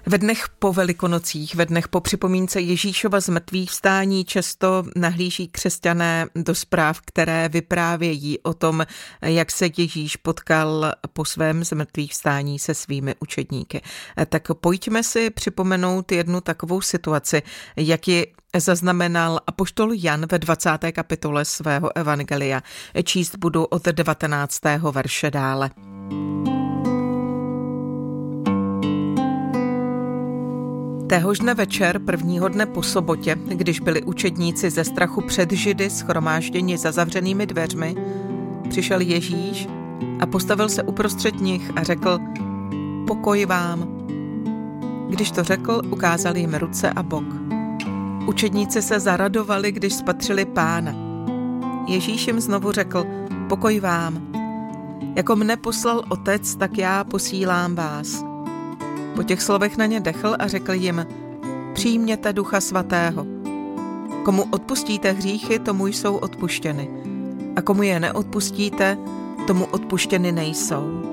Ve dnech po Velikonocích, ve dnech po připomínce Ježíšova zmrtvýchvstání často nahlíží křesťané do zpráv, které vyprávějí o tom, jak se Ježíš potkal po svém zmrtvýchvstání se svými učedníky. Tak pojďme si připomenout jednu takovou situaci, jak ji zaznamenal apoštol Jan ve 20. kapitole svého evangelia. Číst budu od 19. verše dále. Téhož dne večer, prvního dne po sobotě, když byli učedníci ze strachu před Židy shromážděni za zavřenými dveřmi, přišel Ježíš a postavil se uprostřed nich a řekl: Pokoj vám. Když to řekl, ukázal jim ruce a bok. Učedníci se zaradovali, když spatřili Pána. Ježíš jim znovu řekl: Pokoj vám. Jako mne poslal Otec, tak já posílám vás. Po těch slovech na ně dechl a řekl jim: Přijměte Ducha Svatého. Komu odpustíte hříchy, tomu jsou odpuštěny. A komu je neodpustíte, tomu odpuštěny nejsou.